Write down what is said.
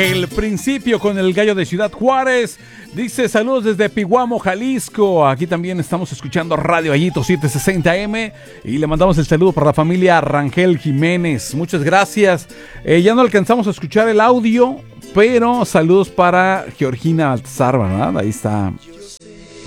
El Principio con el gallo de Ciudad Juárez. Dice saludos desde Piguamo, Jalisco. Aquí también estamos escuchando Radio Gallito 760M. Y le mandamos el saludo para la familia Rangel Jiménez. Muchas gracias. Ya no alcanzamos a escuchar el audio, pero saludos para Georgina Baltasar, ¿verdad? Ahí está